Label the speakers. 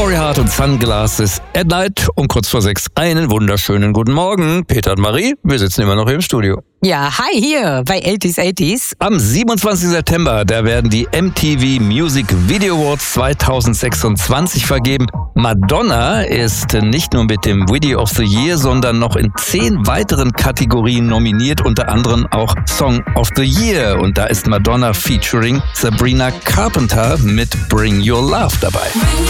Speaker 1: Corey Hart und Sunglasses at Night um kurz vor 6. Einen wunderschönen guten Morgen. Peter und Marie, wir sitzen immer noch hier im Studio.
Speaker 2: Ja, hi hier bei 80s.
Speaker 1: Am 27. September, da werden die MTV Music Video Awards 2026 vergeben. Madonna ist nicht nur mit dem Video of the Year, sondern noch in 10 weiteren Kategorien nominiert, unter anderem auch Song of the Year. Und da ist Madonna featuring Sabrina Carpenter mit Bring Your Love dabei.